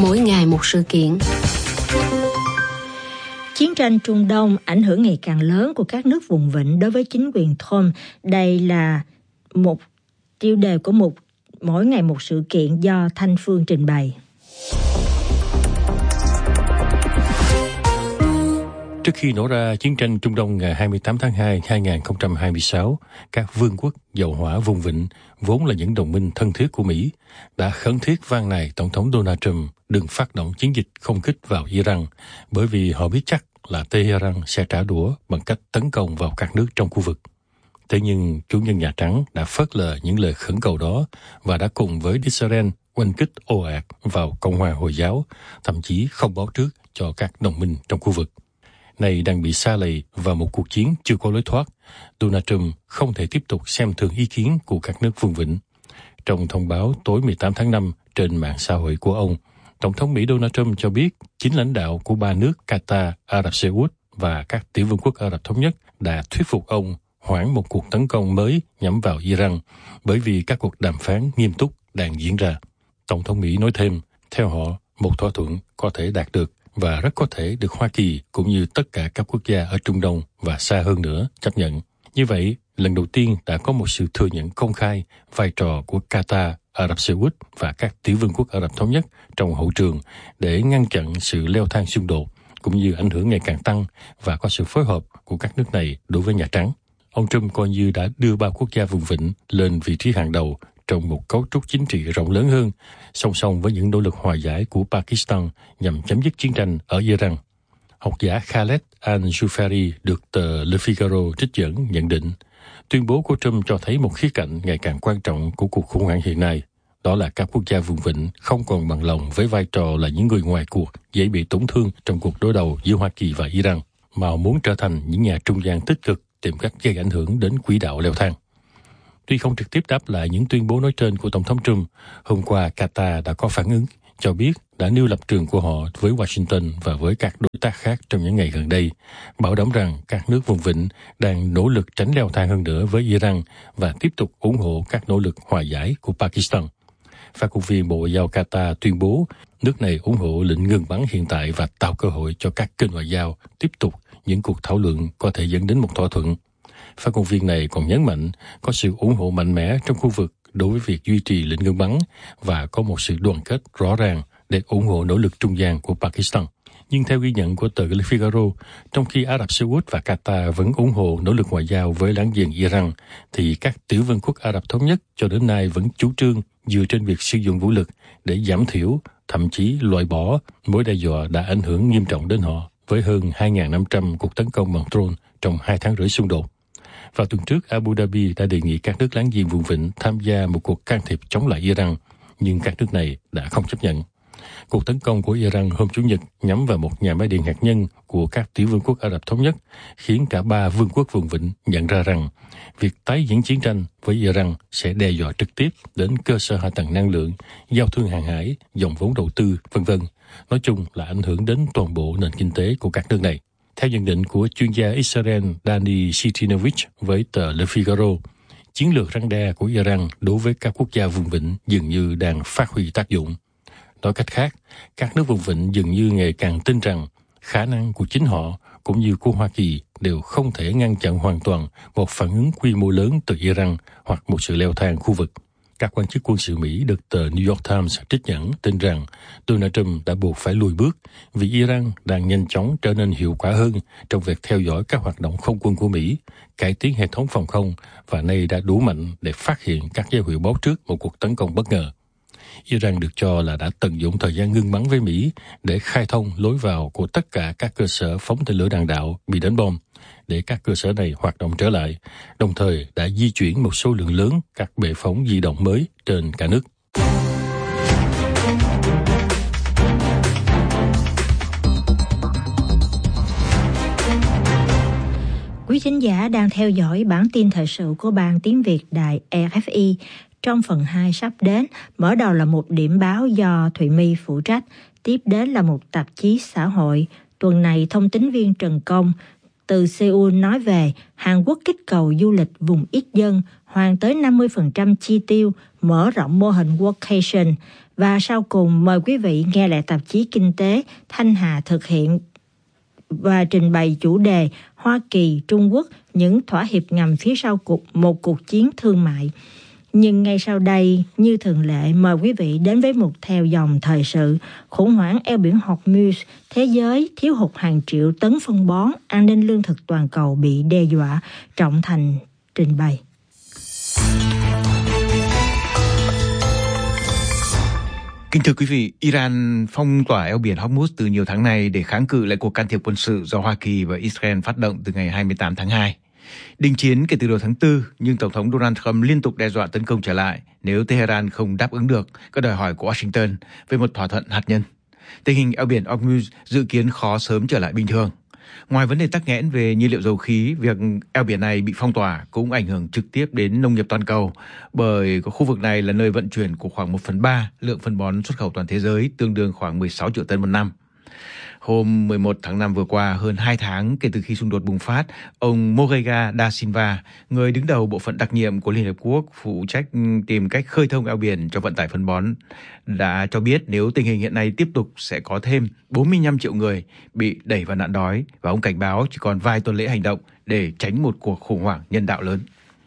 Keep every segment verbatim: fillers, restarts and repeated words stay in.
mỗi ngày một sự kiện. Chiến tranh Trung Đông ảnh hưởng ngày càng lớn của các nước vùng vịnh đối với chính quyền Trump. Đây là một tiêu đề của một mỗi ngày một sự kiện do Thanh Phương trình bày. Trước khi nổ ra chiến tranh Trung Đông ngày hai mươi tám tháng hai năm hai nghìn không trăm hai mươi sáu, các vương quốc dầu hỏa vùng vịnh, vốn là những đồng minh thân thiết của Mỹ, đã khẩn thiết van nài Tổng thống Donald Trump đừng phát động chiến dịch không kích vào Iran, bởi vì họ biết chắc là Tehran sẽ trả đũa bằng cách tấn công vào các nước trong khu vực. Thế nhưng chủ nhân Nhà Trắng đã phớt lờ những lời khẩn cầu đó và đã cùng với Israel oanh kích ồ ạt vào Cộng hòa Hồi giáo, thậm chí không báo trước cho các đồng minh trong khu vực. Này đang bị sa lầy vào một cuộc chiến chưa có lối thoát, Donald Trump không thể tiếp tục xem thường ý kiến của các nước vùng vịnh. Trong thông báo tối mười tám tháng năm trên mạng xã hội của ông, Tổng thống Mỹ Donald Trump cho biết chính lãnh đạo của ba nước Qatar, Ả Rập Xê Út và các tiểu vương quốc Ả Rập Thống Nhất đã thuyết phục ông hoãn một cuộc tấn công mới nhắm vào Iran, bởi vì các cuộc đàm phán nghiêm túc đang diễn ra. Tổng thống Mỹ nói thêm, theo họ, một thỏa thuận có thể đạt được và rất có thể được Hoa Kỳ cũng như tất cả các quốc gia ở Trung Đông và xa hơn nữa chấp nhận. Như vậy, lần đầu tiên đã có một sự thừa nhận công khai vai trò của Qatar, Ả Rập Xê Út và các tiểu vương quốc Ả Rập Thống Nhất trong hậu trường để ngăn chặn sự leo thang xung đột, cũng như ảnh hưởng ngày càng tăng và có sự phối hợp của các nước này đối với Nhà Trắng. Ông Trump coi như đã đưa ba quốc gia vùng vịnh lên vị trí hàng đầu trong một cấu trúc chính trị rộng lớn hơn, song song với những nỗ lực hòa giải của Pakistan nhằm chấm dứt chiến tranh ở Iran. Học giả Khaled Al-Jufari được tờ Le Figaro trích dẫn nhận định, tuyên bố của Trump cho thấy một khía cạnh ngày càng quan trọng của cuộc khủng hoảng hiện nay. Đó là các quốc gia vùng vịnh không còn bằng lòng với vai trò là những người ngoài cuộc dễ bị tổn thương trong cuộc đối đầu giữa Hoa Kỳ và Iran, mà muốn trở thành những nhà trung gian tích cực tìm cách gây ảnh hưởng đến quỹ đạo leo thang. Tuy không trực tiếp đáp lại những tuyên bố nói trên của Tổng thống Trump, hôm qua Qatar đã có phản ứng, cho biết đã nêu lập trường của họ với Washington và với các đối tác khác trong những ngày gần đây, bảo đảm rằng các nước vùng vịnh đang nỗ lực tránh leo thang hơn nữa với Iran và tiếp tục ủng hộ các nỗ lực hòa giải của Pakistan. Phát ngôn viên Bộ Ngoại giao Qatar tuyên bố nước này ủng hộ lệnh ngừng bắn hiện tại và tạo cơ hội cho các kênh ngoại giao tiếp tục những cuộc thảo luận có thể dẫn đến một thỏa thuận. Phát ngôn viên này còn nhấn mạnh có sự ủng hộ mạnh mẽ trong khu vực đối với việc duy trì lệnh ngừng bắn và có một sự đoàn kết rõ ràng để ủng hộ nỗ lực trung gian của Pakistan. Nhưng theo ghi nhận của tờ Le Figaro, trong khi Ả Rập Xê Út và Qatar vẫn ủng hộ nỗ lực ngoại giao với láng giềng Iran, thì các tiểu vương quốc Ả Rập Thống Nhất cho đến nay vẫn chủ trương dựa trên việc sử dụng vũ lực để giảm thiểu, thậm chí loại bỏ mối đe dọa đã ảnh hưởng nghiêm trọng đến họ với hơn hai nghìn năm trăm cuộc tấn công bằng drone trong hai tháng rưỡi xung đột. Vào tuần trước, Abu Dhabi đã đề nghị các nước láng giềng vùng vịnh tham gia một cuộc can thiệp chống lại Iran, nhưng các nước này đã không chấp nhận. Cuộc tấn công của Iran hôm Chủ nhật nhắm vào một nhà máy điện hạt nhân của các tiểu vương quốc Ả Rập Thống Nhất khiến cả ba vương quốc vùng vịnh nhận ra rằng việc tái diễn chiến tranh với Iran sẽ đe dọa trực tiếp đến cơ sở hạ tầng năng lượng, giao thương hàng hải, dòng vốn đầu tư, vân vân. Nói chung là ảnh hưởng đến toàn bộ nền kinh tế của các nước này. Theo nhận định của chuyên gia Israel Dani Sitinovich với tờ Le Figaro, chiến lược răn đe của Iran đối với các quốc gia vùng vịnh dường như đang phát huy tác dụng. Nói cách khác, các nước vùng vịnh dường như ngày càng tin rằng khả năng của chính họ cũng như của Hoa Kỳ đều không thể ngăn chặn hoàn toàn một phản ứng quy mô lớn từ Iran hoặc một sự leo thang khu vực. Các quan chức quân sự Mỹ được tờ New York Times trích dẫn tin rằng Donald Trump đã buộc phải lùi bước vì Iran đang nhanh chóng trở nên hiệu quả hơn trong việc theo dõi các hoạt động không quân của Mỹ, cải tiến hệ thống phòng không và nay đã đủ mạnh để phát hiện các dấu hiệu báo trước một cuộc tấn công bất ngờ. Iran được cho là đã tận dụng thời gian ngưng bắn với Mỹ để khai thông lối vào của tất cả các cơ sở phóng tên lửa đạn đạo bị đánh bom, để các cơ sở này hoạt động trở lại, đồng thời đã di chuyển một số lượng lớn các bệ phóng di động mới trên cả nước. Quý thính giả đang theo dõi bản tin thời sự của Ban Tiếng Việt Đài rờ ép i. Trong phần hai sắp đến, mở đầu là một điểm báo do Thụy My phụ trách, tiếp đến là một tạp chí xã hội. Tuần này, thông tín viên Trần Công từ Seoul nói về Hàn Quốc kích cầu du lịch vùng ít dân, hoàn tới năm mươi phần trăm chi tiêu, mở rộng mô hình workation. Và sau cùng, mời quý vị nghe lại tạp chí Kinh tế Thanh Hà thực hiện và trình bày chủ đề Hoa Kỳ, Trung Quốc, những thỏa hiệp ngầm phía sau cuộc, một cuộc chiến thương mại. Nhưng ngay sau đây, như thường lệ, mời quý vị đến với một theo dòng thời sự. Khủng hoảng eo biển Hormuz, thế giới thiếu hụt hàng triệu tấn phân bón, an ninh lương thực toàn cầu bị đe dọa. Trọng Thành trình bày. Kính thưa quý vị, Iran phong tỏa eo biển Hormuz từ nhiều tháng nay để kháng cự lại cuộc can thiệp quân sự do Hoa Kỳ và Israel phát động từ ngày hai mươi tám tháng hai. Đình chiến kể từ đầu tháng tư, nhưng Tổng thống Donald Trump liên tục đe dọa tấn công trở lại nếu Tehran không đáp ứng được các đòi hỏi của Washington về một thỏa thuận hạt nhân. Tình hình eo biển Hormuz dự kiến khó sớm trở lại bình thường. Ngoài vấn đề tắc nghẽn về nhiên liệu dầu khí, việc eo biển này bị phong tỏa cũng ảnh hưởng trực tiếp đến nông nghiệp toàn cầu, bởi khu vực này là nơi vận chuyển của khoảng một phần ba lượng phân bón xuất khẩu toàn thế giới, tương đương khoảng mười sáu triệu tấn một năm. Hôm mười một tháng năm vừa qua, hơn hai tháng kể từ khi xung đột bùng phát, ông Moreira da Silva, người đứng đầu bộ phận đặc nhiệm của Liên Hợp Quốc phụ trách tìm cách khơi thông eo biển cho vận tải phân bón, đã cho biết nếu tình hình hiện nay tiếp tục sẽ có thêm bốn mươi lăm triệu người bị đẩy vào nạn đói, và ông cảnh báo chỉ còn vài tuần lễ hành động để tránh một cuộc khủng hoảng nhân đạo lớn.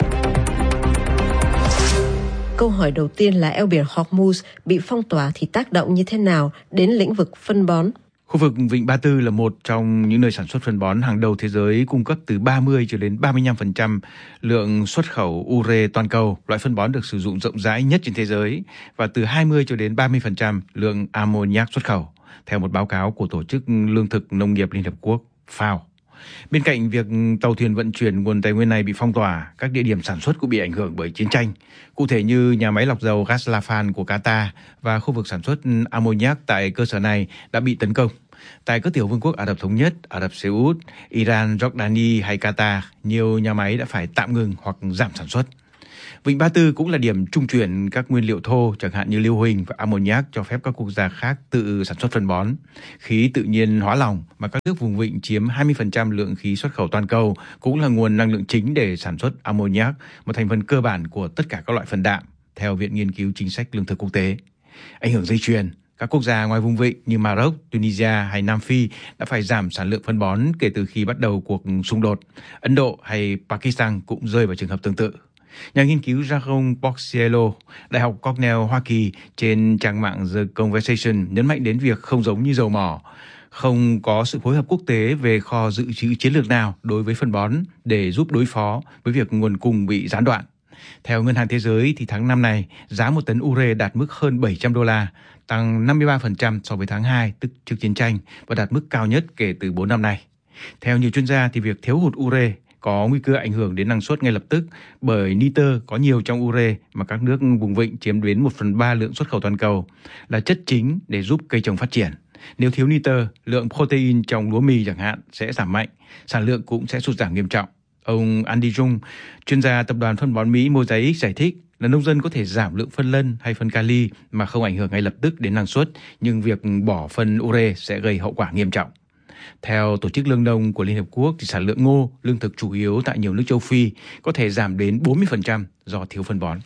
Câu hỏi đầu tiên là eo biển Hormuz bị phong tỏa thì tác động như thế nào đến lĩnh vực phân bón? Khu vực Vịnh Ba Tư là một trong những nơi sản xuất phân bón hàng đầu thế giới, cung cấp từ ba mươi cho đến ba mươi lăm phần trăm lượng xuất khẩu ure toàn cầu, loại phân bón được sử dụng rộng rãi nhất trên thế giới, và từ hai mươi cho đến ba mươi phần trăm lượng ammoniac xuất khẩu, theo một báo cáo của Tổ chức Lương thực Nông nghiệp Liên Hợp Quốc FAO. Bên cạnh việc tàu thuyền vận chuyển nguồn tài nguyên này bị phong tỏa, các địa điểm sản xuất cũng bị ảnh hưởng bởi chiến tranh. Cụ thể như nhà máy lọc dầu Ras Laffan của Qatar và khu vực sản xuất ammoniac tại cơ sở này đã bị tấn công. Tại các tiểu vương quốc Ả Rập Thống Nhất, Ả Rập Xê Út, Iran, Jordani hay Qatar, nhiều nhà máy đã phải tạm ngừng hoặc giảm sản xuất. Vịnh Ba Tư cũng là điểm trung chuyển các nguyên liệu thô, chẳng hạn như lưu huỳnh và ammoniac, cho phép các quốc gia khác tự sản xuất phân bón. Khí tự nhiên hóa lỏng mà các nước vùng vịnh chiếm hai mươi phần trăm lượng khí xuất khẩu toàn cầu cũng là nguồn năng lượng chính để sản xuất ammoniac, một thành phần cơ bản của tất cả các loại phân đạm, theo Viện Nghiên cứu Chính sách Lương thực Quốc tế. Ảnh hưởng dây chuyền, các quốc gia ngoài vùng vịnh như Maroc, Tunisia hay Nam Phi đã phải giảm sản lượng phân bón kể từ khi bắt đầu cuộc xung đột. Ấn Độ hay Pakistan cũng rơi vào trường hợp tương tự. Nhà nghiên cứu Jerome Porciello, Đại học Cornell, Hoa Kỳ, trên trang mạng The Conversation nhấn mạnh đến việc không giống như dầu mỏ, không có sự phối hợp quốc tế về kho dự trữ chiến lược nào đối với phân bón để giúp đối phó với việc nguồn cung bị gián đoạn. Theo Ngân hàng Thế giới, thì tháng năm này, giá một tấn ure đạt mức hơn bảy trăm đô la, tăng năm mươi ba phần trăm so với tháng hai, tức trước chiến tranh, và đạt mức cao nhất kể từ bốn năm nay. Theo nhiều chuyên gia, thì việc thiếu hụt ure có nguy cơ ảnh hưởng đến năng suất ngay lập tức, bởi nitơ có nhiều trong ure mà các nước vùng vịnh chiếm đến một phần ba lượng xuất khẩu toàn cầu, là chất chính để giúp cây trồng phát triển. Nếu thiếu nitơ, lượng protein trong lúa mì chẳng hạn sẽ giảm mạnh, sản lượng cũng sẽ sụt giảm nghiêm trọng. Ông Andy Jung, chuyên gia tập đoàn phân bón Mỹ Mosaic, giải thích là nông dân có thể giảm lượng phân lân hay phân kali mà không ảnh hưởng ngay lập tức đến năng suất, nhưng việc bỏ phân ure sẽ gây hậu quả nghiêm trọng. Theo Tổ chức Lương nông của Liên Hợp Quốc, thì sản lượng ngô, lương thực chủ yếu tại nhiều nước châu Phi, có thể giảm đến bốn mươi phần trăm do thiếu phân bón.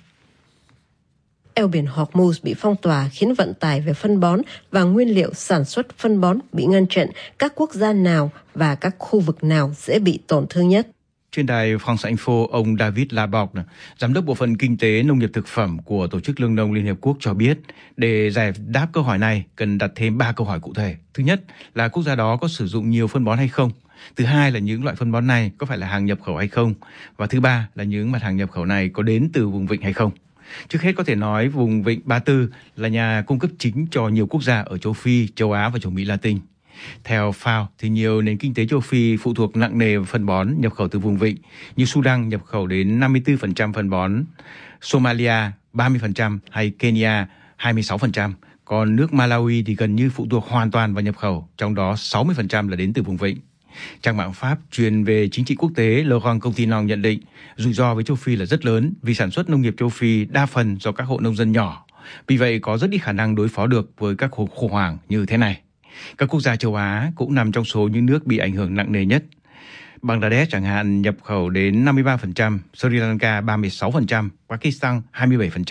Eo biển Hormuz bị phong tỏa khiến vận tải về phân bón và nguyên liệu sản xuất phân bón bị ngăn chặn. Các quốc gia nào và các khu vực nào dễ bị tổn thương nhất? Trên đài France Info, ông David Laborde, Giám đốc Bộ phận Kinh tế Nông nghiệp Thực phẩm của Tổ chức Lương nông Liên Hợp Quốc cho biết, để giải đáp câu hỏi này, cần đặt thêm ba câu hỏi cụ thể. Thứ nhất là quốc gia đó có sử dụng nhiều phân bón hay không? Thứ hai là những loại phân bón này có phải là hàng nhập khẩu hay không? Và thứ ba là những mặt hàng nhập khẩu này có đến từ vùng vịnh hay không? Trước hết có thể nói vùng vịnh Ba Tư là nhà cung cấp chính cho nhiều quốc gia ở châu Phi, châu Á và châu Mỹ Latin. Theo FAO, thì nhiều nền kinh tế châu Phi phụ thuộc nặng nề vào phân bón nhập khẩu từ vùng vịnh, như Sudan nhập khẩu đến năm mươi tư phần trăm phân bón, Somalia ba mươi phần trăm hay Kenya hai mươi sáu phần trăm. Còn nước Malawi thì gần như phụ thuộc hoàn toàn vào nhập khẩu, trong đó sáu mươi phần trăm là đến từ vùng vịnh. Trang mạng Pháp chuyên về chính trị quốc tế Le Grand Continent nhận định rủi ro với châu Phi là rất lớn vì sản xuất nông nghiệp châu Phi đa phần do các hộ nông dân nhỏ. Vì vậy có rất ít khả năng đối phó được với các cuộc khủng hoảng như thế này. Các quốc gia châu Á cũng nằm trong số những nước bị ảnh hưởng nặng nề nhất. Bangladesh chẳng hạn nhập khẩu đến năm mươi ba phần trăm, Sri Lanka ba mươi sáu phần trăm, Pakistan hai mươi bảy phần trăm.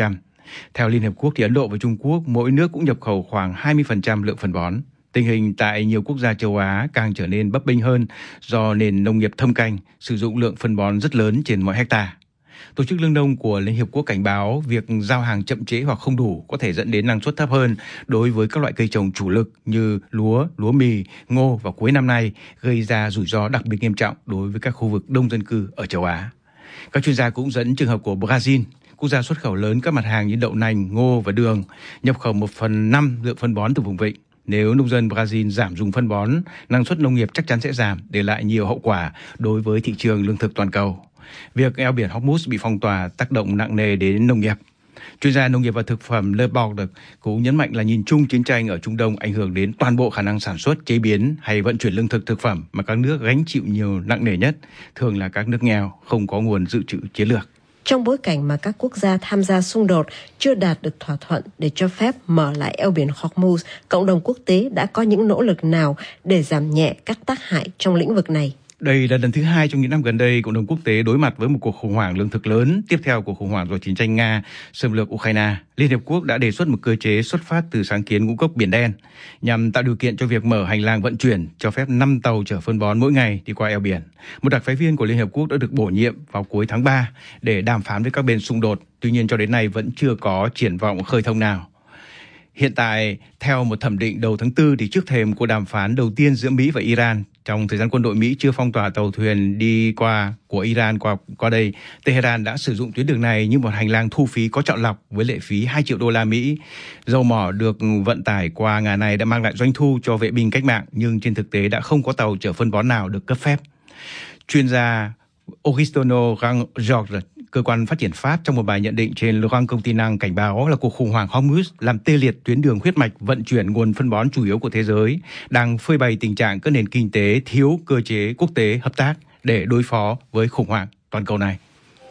Theo Liên Hợp Quốc thì Ấn Độ và Trung Quốc mỗi nước cũng nhập khẩu khoảng hai mươi phần trăm lượng phân bón. Tình hình tại nhiều quốc gia châu Á càng trở nên bấp bênh hơn do nền nông nghiệp thâm canh sử dụng lượng phân bón rất lớn trên mỗi hectare. Tổ chức Lương Nông của Liên Hiệp Quốc cảnh báo việc giao hàng chậm trễ hoặc không đủ có thể dẫn đến năng suất thấp hơn đối với các loại cây trồng chủ lực như lúa, lúa mì, ngô vào cuối năm nay, gây ra rủi ro đặc biệt nghiêm trọng đối với các khu vực đông dân cư ở châu Á. Các chuyên gia cũng dẫn trường hợp của Brazil, quốc gia xuất khẩu lớn các mặt hàng như đậu nành, ngô và đường, nhập khẩu một phần năm lượng phân bón từ vùng vịnh. Nếu nông dân Brazil giảm dùng phân bón, năng suất nông nghiệp chắc chắn sẽ giảm, để lại nhiều hậu quả đối với thị trường lương thực toàn cầu. Việc eo biển Hormuz bị phong tỏa tác động nặng nề đến nông nghiệp. Chuyên gia nông nghiệp và thực phẩm Le Bord cũng nhấn mạnh là nhìn chung chiến tranh ở Trung Đông ảnh hưởng đến toàn bộ khả năng sản xuất, chế biến hay vận chuyển lương thực thực phẩm mà các nước gánh chịu nhiều nặng nề nhất, thường là các nước nghèo, không có nguồn dự trữ chiến lược. Trong bối cảnh mà các quốc gia tham gia xung đột chưa đạt được thỏa thuận để cho phép mở lại eo biển Hormuz, cộng đồng quốc tế đã có những nỗ lực nào để giảm nhẹ các tác hại trong lĩnh vực này? Đây là lần thứ hai trong những năm gần đây, cộng đồng quốc tế đối mặt với một cuộc khủng hoảng lương thực lớn tiếp theo cuộc khủng hoảng do chiến tranh Nga xâm lược Ukraine. Liên Hiệp Quốc đã đề xuất một cơ chế xuất phát từ sáng kiến ngũ cốc Biển Đen nhằm tạo điều kiện cho việc mở hành lang vận chuyển, cho phép năm tàu chở phân bón mỗi ngày đi qua eo biển. Một đặc phái viên của Liên Hiệp Quốc đã được bổ nhiệm vào cuối tháng ba để đàm phán với các bên xung đột. Tuy nhiên cho đến nay vẫn chưa có triển vọng khơi thông nào. Hiện tại, theo một thẩm định đầu tháng tư, thì trước thềm cuộc đàm phán đầu tiên giữa Mỹ và Iran, trong thời gian quân đội Mỹ chưa phong tỏa tàu thuyền đi qua của Iran qua qua đây, Tehran đã sử dụng tuyến đường này như một hành lang thu phí có chọn lọc với lệ phí hai triệu đô la Mỹ. Dầu mỏ được vận tải qua ngả này đã mang lại doanh thu cho vệ binh cách mạng, nhưng trên thực tế đã không có tàu chở phân bón nào được cấp phép. Chuyên gia Augustino Georges, cơ quan phát triển Pháp, trong một bài nhận định trên Le Grand Continent cảnh báo là cuộc khủng hoảng Hormuz làm tê liệt tuyến đường huyết mạch vận chuyển nguồn phân bón chủ yếu của thế giới, đang phơi bày tình trạng các nền kinh tế thiếu cơ chế quốc tế hợp tác để đối phó với khủng hoảng toàn cầu này.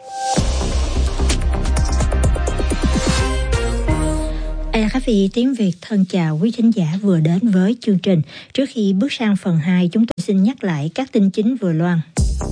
rờ ép i tiếng Việt thân chào quý thính giả vừa đến với chương trình. Trước khi bước sang phần hai, chúng tôi xin nhắc lại các tin chính vừa loan.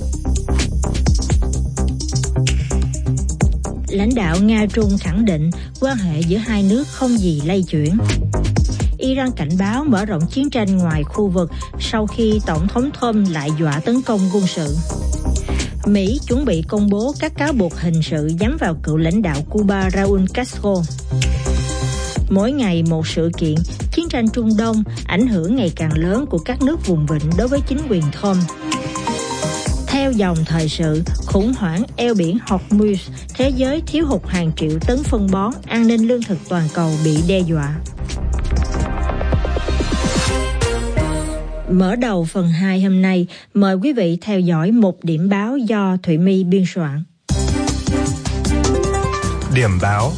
Lãnh đạo Nga-Trung khẳng định quan hệ giữa hai nước không gì lay chuyển. Iran cảnh báo mở rộng chiến tranh ngoài khu vực sau khi Tổng thống Trump lại dọa tấn công quân sự. Mỹ chuẩn bị công bố các cáo buộc hình sự nhắm vào cựu lãnh đạo Cuba Raúl Castro. Mỗi ngày một sự kiện, chiến tranh Trung Đông ảnh hưởng ngày càng lớn của các nước vùng vịnh đối với chính quyền Trump. Theo dòng thời sự, khủng hoảng eo biển Hormuz, thế giới thiếu hụt hàng triệu tấn phân bón, an ninh lương thực toàn cầu bị đe dọa. Mở đầu phần hai hôm nay, mời quý vị theo dõi một điểm báo do Thụy My biên soạn. Điểm báo.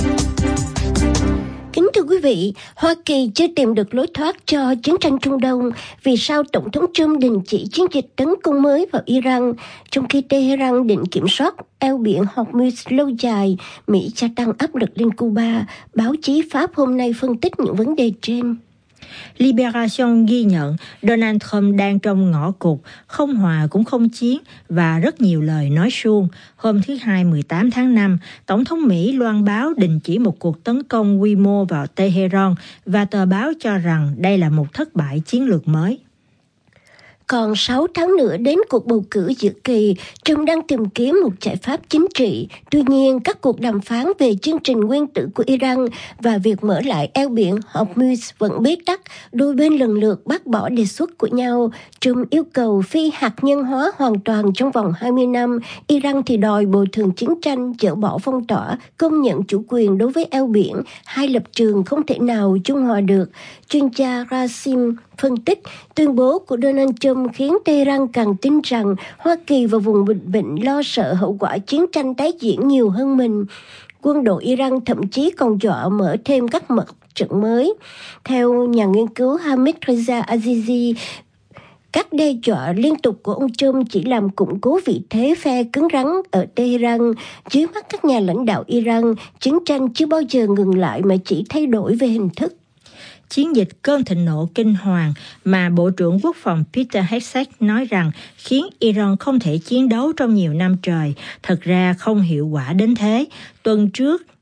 Kính thưa quý vị, Hoa Kỳ chưa tìm được lối thoát cho chiến tranh Trung Đông. Vì sao Tổng thống Trump đình chỉ chiến dịch tấn công mới vào Iran, trong khi Tehran định kiểm soát eo biển Hormuz lâu dài? Mỹ gia tăng áp lực lên Cuba. Báo chí Pháp hôm nay phân tích những vấn đề trên. Liberation ghi nhận Donald Trump đang trong ngõ cụt, không hòa cũng không chiến và rất nhiều lời nói suông. Hôm thứ Hai mười tám tháng năm, Tổng thống Mỹ loan báo đình chỉ một cuộc tấn công quy mô vào Tehran và tờ báo cho rằng đây là một thất bại chiến lược mới. Còn sáu tháng nữa đến cuộc bầu cử giữa kỳ, Trump đang tìm kiếm một giải pháp chính trị. Tuy nhiên, các cuộc đàm phán về chương trình nguyên tử của Iran và việc mở lại eo biển Hormuz vẫn bế tắc. Đôi bên lần lượt bác bỏ đề xuất của nhau. Trump yêu cầu phi hạt nhân hóa hoàn toàn trong vòng hai mươi năm. Iran thì đòi bồi thường chiến tranh, dỡ bỏ phong tỏa, công nhận chủ quyền đối với eo biển. Hai lập trường không thể nào trung hòa được. Chuyên gia Rasim phân tích, tuyên bố của Donald Trump khiến Tehran càng tin rằng Hoa Kỳ và vùng Vịnh Vịnh lo sợ hậu quả chiến tranh tái diễn nhiều hơn mình. Quân đội Iran thậm chí còn dọa mở thêm các mặt trận mới. Theo nhà nghiên cứu Hamid Reza Azizi, các đe dọa liên tục của ông Trump chỉ làm củng cố vị thế phe cứng rắn ở Tehran. Dưới mắt các nhà lãnh đạo Iran, chiến tranh chưa bao giờ ngừng lại mà chỉ thay đổi về hình thức. Chiến dịch cơn thịnh nộ kinh hoàng mà Bộ trưởng Quốc phòng Peter Hegseth nói rằng khiến Iran không thể chiến đấu trong nhiều năm trời, thật ra không hiệu quả đến thế. Tuần trước,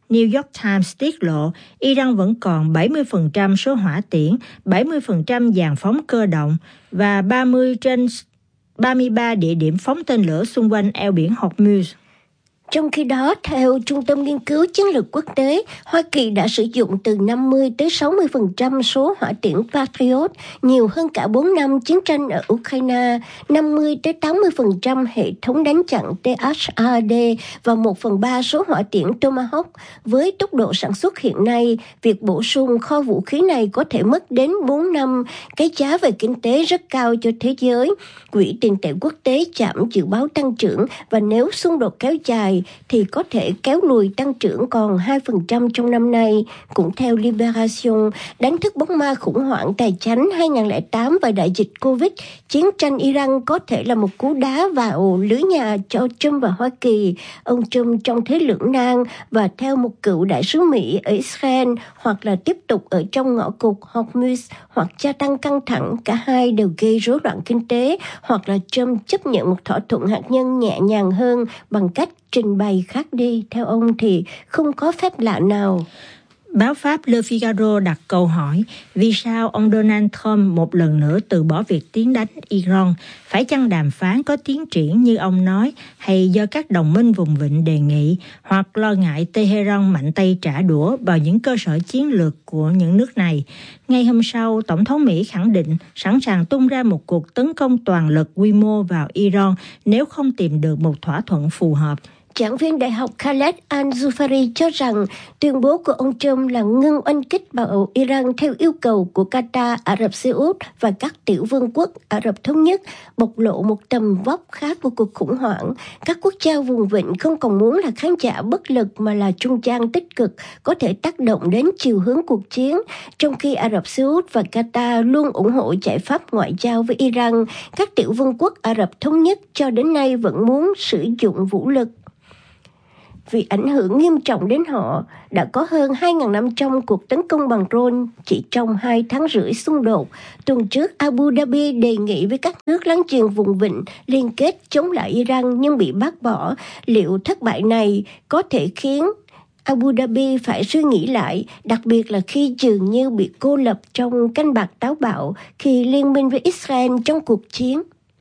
New York Times tiết lộ Iran vẫn còn bảy mươi phần trăm số hỏa tiễn, bảy mươi phần trăm dàn phóng cơ động và ba mươi trên ba mươi ba địa điểm phóng tên lửa xung quanh eo biển Hormuz. Trong khi đó, theo Trung tâm Nghiên cứu Chiến lược Quốc tế, Hoa Kỳ đã sử dụng từ năm mươi tới sáu mươi phần trăm số hỏa tiễn Patriot, nhiều hơn cả bốn năm chiến tranh ở Ukraine, năm mươi tới tám mươi phần trăm hệ thống đánh chặn T H A D và một phần ba số hỏa tiễn Tomahawk. Với tốc độ sản xuất hiện nay, việc bổ sung kho vũ khí này có thể mất đến bốn năm, cái giá về kinh tế rất cao cho thế giới. Quỹ tiền tệ quốc tế chạm dự báo tăng trưởng và nếu xung đột kéo dài thì có thể kéo lùi tăng trưởng còn hai phần trăm trong năm nay. Cũng theo Liberation, đánh thức bóng ma khủng hoảng tài chánh hai không không tám và đại dịch Covid, chiến tranh Iran có thể là một cú đá vào lưới nhà cho Trump và Hoa Kỳ. Ông Trump trong thế lưỡng nan và theo một cựu đại sứ Mỹ ở Israel, hoặc là tiếp tục ở trong ngõ cụt Hormuz, hoặc gia tăng căng thẳng, cả hai đều gây rối loạn kinh tế, hoặc là Trump chấp nhận một thỏa thuận hạt nhân nhẹ nhàng hơn bằng cách trình bày khác đi. Theo ông thì không có phép lạ nào. Báo Pháp Le Figaro đặt câu hỏi vì sao ông Donald Trump một lần nữa từ bỏ việc tiến đánh Iran, phải chăng đàm phán có tiến triển như ông nói, hay do các đồng minh vùng vịnh đề nghị, hoặc lo ngại Tehran mạnh tay trả đũa vào những cơ sở chiến lược của những nước này. Ngay hôm sau, Tổng thống Mỹ khẳng định sẵn sàng tung ra một cuộc tấn công toàn lực quy mô vào Iran nếu không tìm được một thỏa thuận phù hợp. Giảng viên đại học Khaled Al-Zufari cho rằng tuyên bố của ông Trump là ngưng oanh kích vào Iran theo yêu cầu của Qatar, Ả Rập Xê Út và các tiểu vương quốc Ả Rập Thống Nhất bộc lộ một tầm vóc khác của cuộc khủng hoảng. Các quốc gia vùng vịnh không còn muốn là khán giả bất lực mà là trung gian tích cực, có thể tác động đến chiều hướng cuộc chiến. Trong khi Ả Rập Xê Út và Qatar luôn ủng hộ giải pháp ngoại giao với Iran, các tiểu vương quốc Ả Rập Thống Nhất cho đến nay vẫn muốn sử dụng vũ lực. Vì ảnh hưởng nghiêm trọng đến họ, đã có hơn hai nghìn năm trăm cuộc tấn công bằng drone chỉ trong hai tháng rưỡi xung đột. Tuần trước, Abu Dhabi đề nghị với các nước láng giềng vùng vịnh liên kết chống lại Iran nhưng bị bác bỏ. Liệu thất bại này có thể khiến Abu Dhabi phải suy nghĩ lại, đặc biệt là khi dường như bị cô lập trong canh bạc táo bạo khi liên minh với Israel trong cuộc chiến?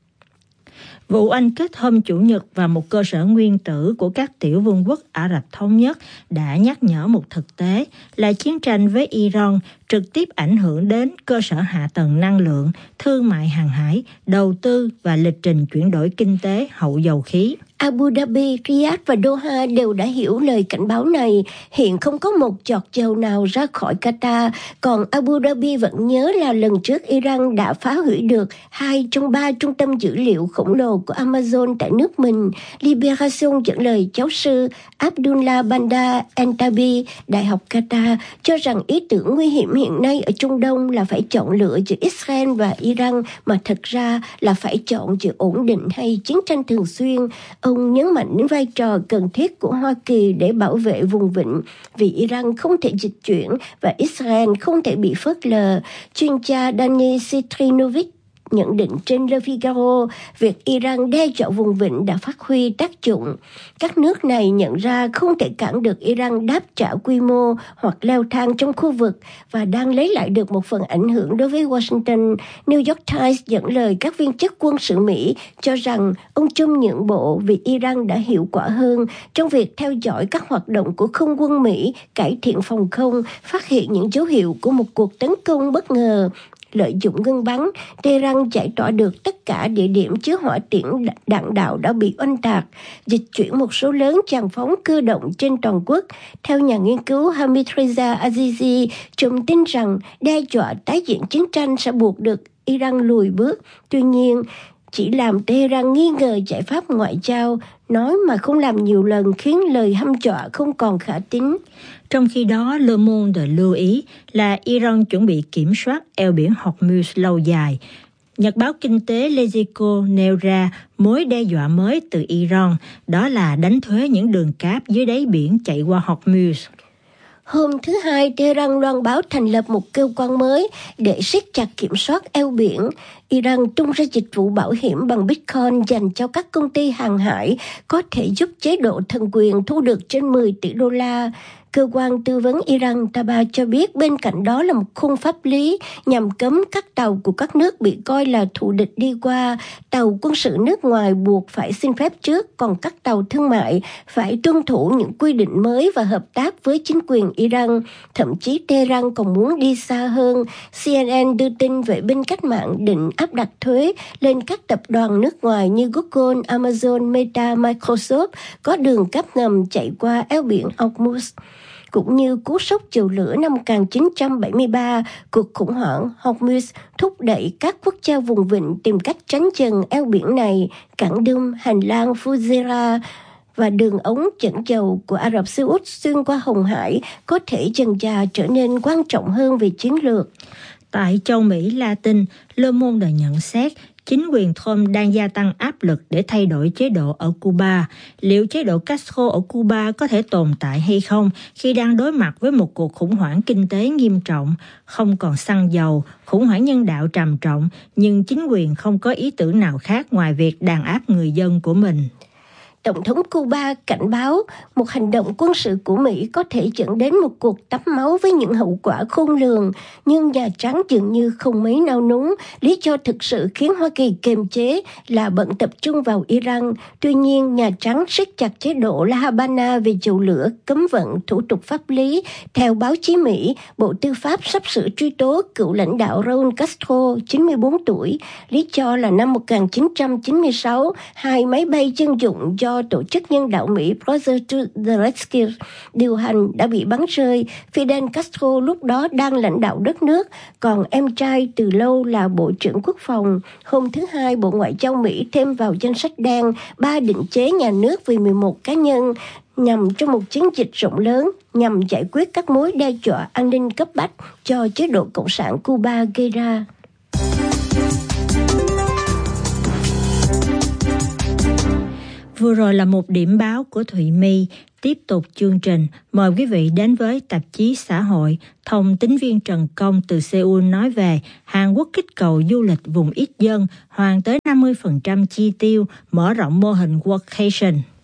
Vụ oanh kích hôm Chủ nhật vào một cơ sở nguyên tử của các tiểu vương quốc Ả Rập Thống Nhất đã nhắc nhở một thực tế là chiến tranh với Iran trực tiếp ảnh hưởng đến cơ sở hạ tầng năng lượng, thương mại hàng hải, đầu tư và lịch trình chuyển đổi kinh tế hậu dầu khí. Abu Dhabi, Riyadh và Doha đều đã hiểu lời cảnh báo này. Hiện không có một giọt dầu nào ra khỏi Qatar, còn Abu Dhabi vẫn nhớ là lần trước Iran đã phá hủy được hai trong ba trung tâm dữ liệu khổng lồ của Amazon tại nước mình. Liberation dẫn lời giáo sư Abdullah Bandar Entabi, Đại học Qatar, cho rằng ý tưởng nguy hiểm hiện nay ở Trung Đông là phải chọn lựa giữa Israel và Iran, mà thật ra là phải chọn giữa ổn định hay chiến tranh thường xuyên. Ông nhấn mạnh đến vai trò cần thiết của Hoa Kỳ để bảo vệ vùng vịnh, vì Iran không thể dịch chuyển và Israel không thể bị phớt lờ. Chuyên gia Dani Sitrinovic nhận định trên Le Figaro, việc Iran đe dọa vùng vịnh đã phát huy tác dụng. Các nước này nhận ra không thể cản được Iran đáp trả quy mô hoặc leo thang trong khu vực và đang lấy lại được một phần ảnh hưởng đối với Washington. New York Times dẫn lời các viên chức quân sự Mỹ cho rằng ông Trump nhượng bộ vì Iran đã hiệu quả hơn trong việc theo dõi các hoạt động của không quân Mỹ, cải thiện phòng không, phát hiện những dấu hiệu của một cuộc tấn công bất ngờ. Lợi dụng ngưng bắn, Tehran giải tỏa được tất cả địa điểm chứa hỏa tiễn đạn đạo đã bị oanh tạc, dịch chuyển một số lớn tràn phóng cơ động trên toàn quốc. Theo nhà nghiên cứu Hamid Reza Azizi, Trump tin rằng đe dọa tái diễn chiến tranh sẽ buộc được Iran lùi bước. Tuy nhiên, chỉ làm Tehran nghi ngờ giải pháp ngoại giao, nói mà không làm nhiều lần khiến lời hăm dọa không còn khả tín. Trong khi đó, Le Monde lưu ý là Iran chuẩn bị kiểm soát eo biển Hormuz lâu dài. Nhật báo kinh tế Lezico nêu ra mối đe dọa mới từ Iran, đó là đánh thuế những đường cáp dưới đáy biển chạy qua Hormuz. Hôm thứ Hai, Tehran loan báo thành lập một cơ quan mới để siết chặt kiểm soát eo biển. Iran tung ra dịch vụ bảo hiểm bằng Bitcoin dành cho các công ty hàng hải, có thể giúp chế độ thần quyền thu được trên mười tỷ đô la. Cơ quan tư vấn Iran Taba cho biết bên cạnh đó là một khung pháp lý nhằm cấm các tàu của các nước bị coi là thù địch đi qua. Tàu quân sự nước ngoài buộc phải xin phép trước, còn các tàu thương mại phải tuân thủ những quy định mới và hợp tác với chính quyền Iran. Thậm chí Tehran còn muốn đi xa hơn. xê en en đưa tin vệ binh cách mạng định áp đặt thuế lên các tập đoàn nước ngoài như Google, Amazon, Meta, Microsoft có đường cáp ngầm chạy qua eo biển Hormuz. Cũng như cú sốc dầu lửa năm một nghìn chín trăm bảy mươi ba, cuộc khủng hoảng Hormuz thúc đẩy các quốc gia vùng vịnh tìm cách tránh dần eo biển này, cảng Đum, hành lang Fujairah và đường ống dẫn dầu của Ả Rập Xê Út xuyên qua Hồng Hải có thể dần dà trở nên quan trọng hơn về chiến lược. Tại châu Mỹ Latin, Le Monde nhận xét chính quyền Trump đang gia tăng áp lực để thay đổi chế độ ở Cuba. Liệu chế độ Castro ở Cuba có thể tồn tại hay không khi đang đối mặt với một cuộc khủng hoảng kinh tế nghiêm trọng, không còn xăng dầu, khủng hoảng nhân đạo trầm trọng, nhưng chính quyền không có ý tưởng nào khác ngoài việc đàn áp người dân của mình? Tổng thống Cuba cảnh báo một hành động quân sự của Mỹ có thể dẫn đến một cuộc tắm máu với những hậu quả khôn lường, nhưng Nhà Trắng dường như không mấy nao núng. Lý do thực sự khiến Hoa Kỳ kiềm chế là bận tập trung vào Iran. Tuy nhiên, Nhà Trắng siết chặt chế độ La Habana về dầu lửa, cấm vận thủ tục pháp lý. Theo báo chí Mỹ, Bộ Tư pháp sắp sửa truy tố cựu lãnh đạo Raúl Castro, chín mươi bốn tuổi. Lý do là năm một nghìn chín trăm chín mươi sáu, hai máy bay dân dụng do tổ chức nhân đạo Mỹ Project to the Rescue điều hành đã bị bắn rơi. Fidel Castro lúc đó đang lãnh đạo đất nước, còn em trai từ lâu là Bộ trưởng Quốc phòng. Hôm thứ Hai, Bộ Ngoại giao Mỹ thêm vào danh sách đen ba định chế nhà nước vì mười một cá nhân, nhằm trong một chiến dịch rộng lớn nhằm giải quyết các mối đe dọa an ninh cấp bách cho chế độ Cộng sản Cuba gây ra. Vừa rồi là một điểm báo của Thụy My. Tiếp tục chương trình, mời quý vị đến với tạp chí Xã hội. Thông tín viên Trần Công từ Seoul nói về Hàn Quốc kích cầu du lịch vùng ít dân, hoàn tới năm mươi phần trăm chi tiêu, mở rộng mô hình workation.